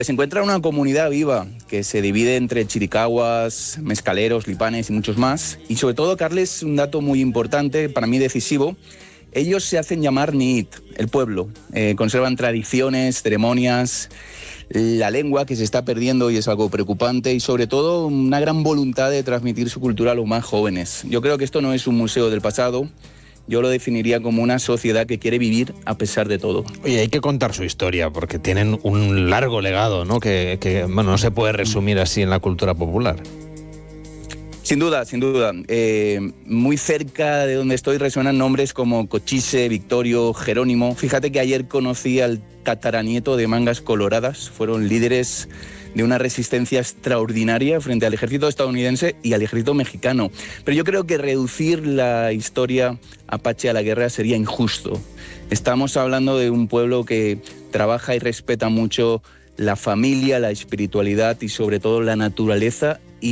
Se encuentra una comunidad viva que se divide entre chiricahuas, mezcaleros, lipanes y muchos más. Y sobre todo, Carles, un dato muy importante, para mí decisivo, ellos se hacen llamar Niit, el pueblo. Conservan tradiciones, ceremonias, la lengua que se está perdiendo y es algo preocupante y sobre todo una gran voluntad de transmitir su cultura a los más jóvenes. Yo creo que esto no es un museo del pasado. Yo lo definiría como una sociedad que quiere vivir a pesar de todo. Oye, hay que contar su historia, porque tienen un largo legado, ¿no? Que no se puede resumir así en la cultura popular. Sin duda, sin duda. Muy cerca de donde estoy resuenan nombres como Cochise, Victorio, Jerónimo. Fíjate que ayer conocí al tataranieto de Mangas Coloradas. Fueron líderes de una resistencia extraordinaria frente al ejército estadounidense y al ejército mexicano. Pero yo creo que reducir la historia apache a la guerra sería injusto. Estamos hablando de un pueblo que trabaja y respeta mucho la familia, la espiritualidad y sobre todo la naturaleza